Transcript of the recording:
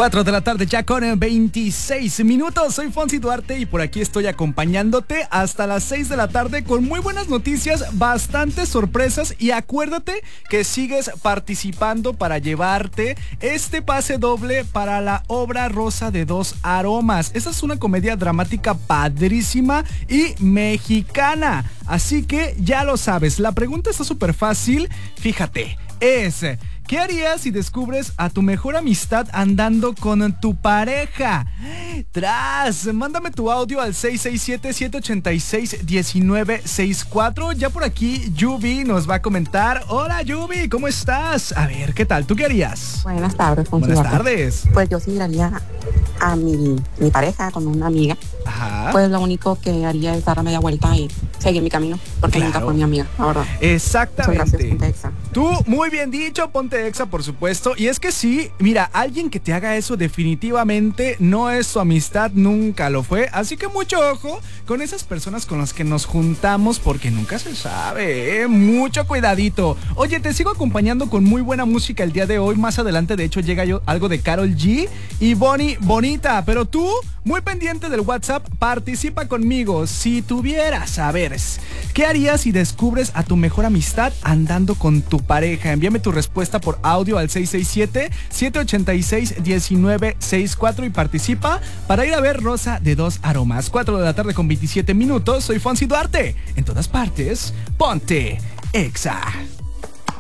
4 de la tarde ya con 26 minutos. Soy Fonsi Duarte y por aquí estoy acompañándote hasta las 6 de la tarde con muy buenas noticias, bastantes sorpresas y acuérdate que sigues participando para llevarte este pase doble para la obra Rosa de Dos Aromas. Esta es una comedia dramática padrísima y mexicana. Así que ya lo sabes, la pregunta está súper fácil. Fíjate, ¿qué harías si descubres a tu mejor amistad andando con tu pareja? Mándame tu audio al 667-786-1964. Ya por aquí Yubi nos va a comentar. Hola Yubi, ¿cómo estás? A ver, ¿qué tal? ¿Tú qué harías? Buenas tardes, Buenas tardes. Pues yo sí miraría a mi pareja con una amiga. Ajá. Pues lo único que haría es dar media vuelta y seguir mi camino, porque Claro. nunca fue mi amiga, la verdad. Exactamente. Muchas gracias, Ponte Exa. Tú, muy bien dicho, Ponte Exa, por supuesto. Y es que sí, mira, alguien que te haga eso definitivamente no es su amistad, nunca lo fue. Así que mucho ojo con esas personas con las que nos juntamos, porque nunca se sabe, ¿eh? Mucho cuidadito. Oye, te sigo acompañando con muy buena música el día de hoy. Más adelante, de hecho, llega algo de Karol G y Bonnie Bonita. Pero tú, muy pendiente del WhatsApp, participa conmigo. Si tuvieras, a ver, ¿qué harías si descubres a tu mejor amistad andando con tu pareja? Envíame tu respuesta por audio al 667-786-1964 y participa para ir a ver Rosa de Dos Aromas. 4 de la tarde con 27 minutos. Soy Fonsi Duarte. En todas partes, Ponte Exa.